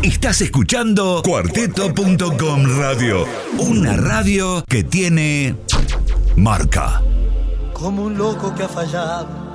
Estás escuchando Cuarteto.com Radio, una radio que tiene marca. Como un loco que ha fallado,